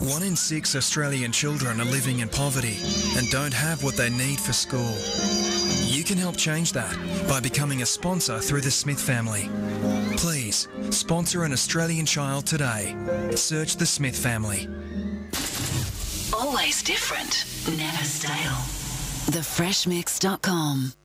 1 in 6 Australian children are living in poverty and don't have what they need for school. You can help change that by becoming a sponsor through the Smith family. Please, sponsor an Australian child today. Search the Smith family. Always different, never stale. Thefreshmix.com